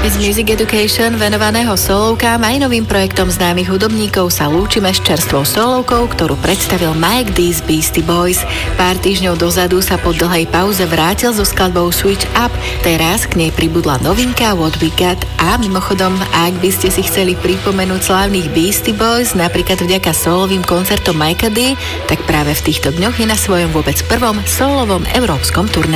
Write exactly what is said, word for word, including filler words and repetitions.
z Music Education venovaného solovkám aj novým projektom známych hudobníkov sa lúčime s čerstvou solovkou, ktorú predstavil Mike D z Beastie Boys. Pár týždňov dozadu sa po dlhej pauze vrátil so skladbou Switch Up, teraz k nej pribudla novinka What We Got a mimochodom, ak by ste si chceli pripomenúť slávnych Beastie Boys, napríklad vďaka solovým koncertom Mikea D, tak práve v týchto dňoch je na svojom vôbec prvom solovom európskom turné.